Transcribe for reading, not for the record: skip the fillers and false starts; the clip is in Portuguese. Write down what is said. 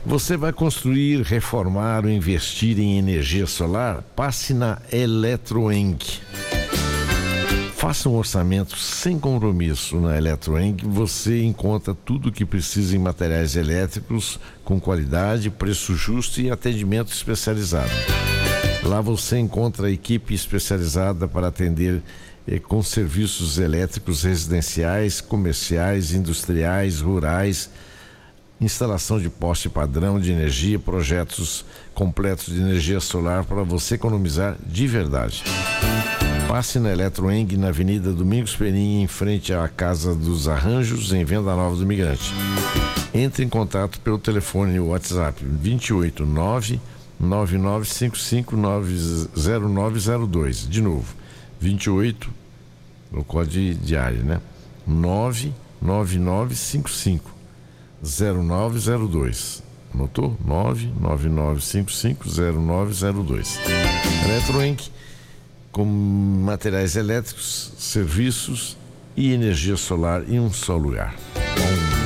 Você vai construir, reformar ou investir em energia solar? Passe na Eletroeng. Faça um orçamento sem compromisso na Eletroeng. Você encontra tudo o que precisa em materiais elétricos com qualidade, preço justo e atendimento especializado. Lá você encontra a equipe especializada para atender com serviços elétricos residenciais, comerciais, industriais, rurais, instalação de poste padrão de energia, projetos completos de energia solar para você economizar de verdade. Passe na Eletroeng, na Avenida Domingos Perim, em frente à Casa dos Arranjos, em Venda Nova do Imigrante. Entre em contato pelo telefone WhatsApp 28 999550902. De novo, 28, no código de área, né? 999550902. Anotou? 999550902. Eletroeng, com materiais elétricos, serviços e energia solar em um só lugar.